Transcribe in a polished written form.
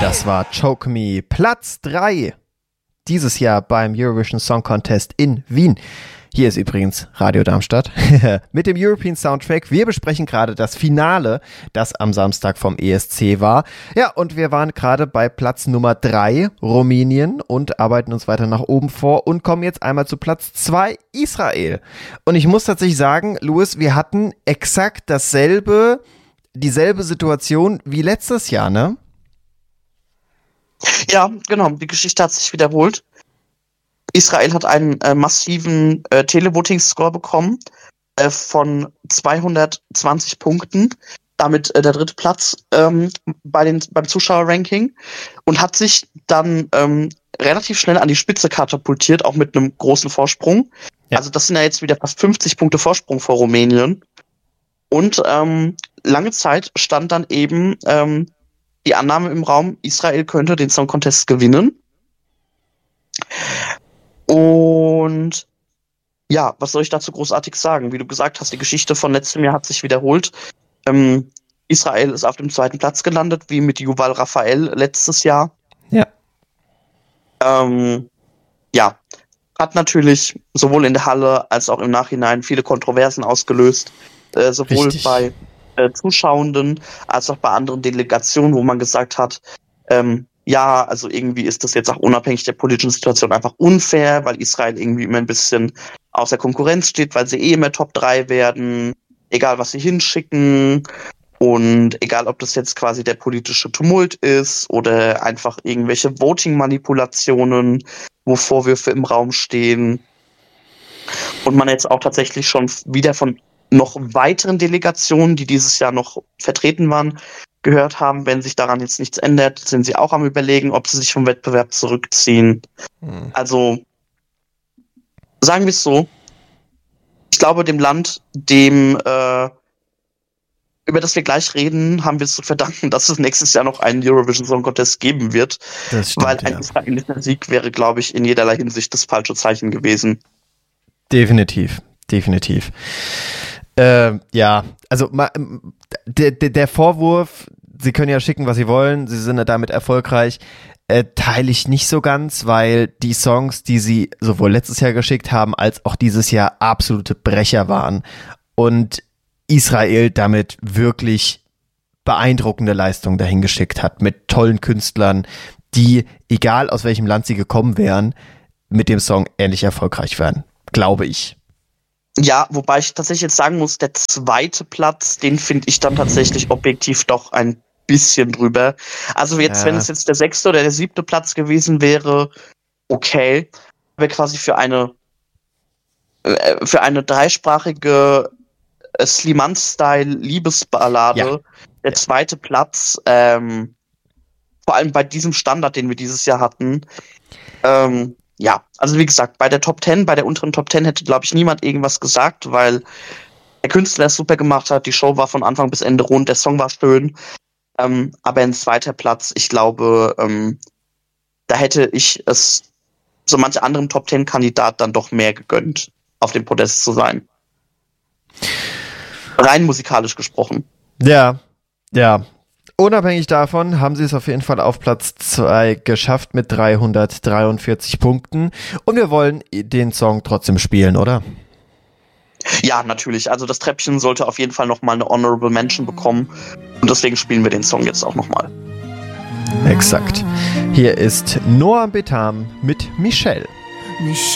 Das war Choke Me, Platz 3 dieses Jahr beim Eurovision Song Contest in Wien. Hier ist übrigens Radio Darmstadt mit dem European Soundtrack. Wir besprechen gerade das Finale, das am Samstag vom ESC war. Ja, und wir waren gerade bei Platz Nummer 3, Rumänien, und arbeiten uns weiter nach oben vor und kommen jetzt einmal zu Platz 2, Israel. Und ich muss tatsächlich sagen, Louis, wir hatten exakt dieselbe Situation wie letztes Jahr, ne? Ja, genau. Die Geschichte hat sich wiederholt. Israel hat einen massiven Televoting-Score bekommen von 220 Punkten. Damit der dritte Platz beim Zuschauerranking. Und hat sich dann relativ schnell an die Spitze katapultiert, auch mit einem großen Vorsprung. Ja. Also das sind ja jetzt wieder fast 50 Punkte Vorsprung vor Rumänien. Und lange Zeit stand dann eben die Annahme im Raum, Israel könnte den Song Contest gewinnen. Und ja, was soll ich dazu großartig sagen? Wie du gesagt hast, die Geschichte von letztem Jahr hat sich wiederholt. Israel ist auf dem zweiten Platz gelandet, wie mit Yuval Raphael letztes Jahr. Ja. Ja, hat natürlich sowohl in der Halle als auch im Nachhinein viele Kontroversen ausgelöst. Sowohl Richtig. Bei Zuschauenden als auch bei anderen Delegationen, wo man gesagt hat, ja, also irgendwie ist das jetzt auch unabhängig der politischen Situation einfach unfair, weil Israel irgendwie immer ein bisschen außer Konkurrenz steht, weil sie immer Top 3 werden, egal was sie hinschicken und egal ob das jetzt quasi der politische Tumult ist oder einfach irgendwelche Voting-Manipulationen, wo Vorwürfe im Raum stehen und man jetzt auch tatsächlich schon wieder von noch weiteren Delegationen, die dieses Jahr noch vertreten waren, gehört haben, wenn sich daran jetzt nichts ändert, sind sie auch am Überlegen, ob sie sich vom Wettbewerb zurückziehen. Also, sagen wir es so, ich glaube, dem Land, über das wir gleich reden, haben wir es zu verdanken, dass es nächstes Jahr noch einen Eurovision Song Contest geben wird. Das stimmt, weil ein israelischer Sieg wäre, glaube ich, in jederlei Hinsicht das falsche Zeichen gewesen. Definitiv. Ja, also der Vorwurf, sie können ja schicken, was sie wollen, sie sind ja damit erfolgreich, teile ich nicht so ganz, weil die Songs, die sie sowohl letztes Jahr geschickt haben, als auch dieses Jahr absolute Brecher waren und Israel damit wirklich beeindruckende Leistungen dahin geschickt hat, mit tollen Künstlern, die, egal aus welchem Land sie gekommen wären, mit dem Song ähnlich erfolgreich wären, glaube ich. Ja, wobei ich tatsächlich jetzt sagen muss, der zweite Platz, den finde ich dann tatsächlich objektiv doch ein bisschen drüber. Also jetzt, wenn es jetzt der 6. oder der 7. Platz gewesen wäre, okay, wäre quasi für eine dreisprachige Slimane-Style-Liebesballade der zweite Platz, vor allem bei diesem Standard, den wir dieses Jahr hatten, ja, also wie gesagt, bei der Top 10, bei der unteren Top 10 hätte, glaube ich, niemand irgendwas gesagt, weil der Künstler es super gemacht hat, die Show war von Anfang bis Ende rund, der Song war schön, aber ein zweiter Platz, ich glaube, da hätte ich es so manch anderem Top 10 Kandidat dann doch mehr gegönnt, auf dem Podest zu sein. Rein musikalisch gesprochen. Ja. Unabhängig davon haben sie es auf jeden Fall auf Platz 2 geschafft mit 343 Punkten. Und wir wollen den Song trotzdem spielen, oder? Ja, natürlich. Also das Treppchen sollte auf jeden Fall nochmal eine Honorable Mention bekommen. Und deswegen spielen wir den Song jetzt auch nochmal. Exakt. Hier ist Noam Betham mit Michelle.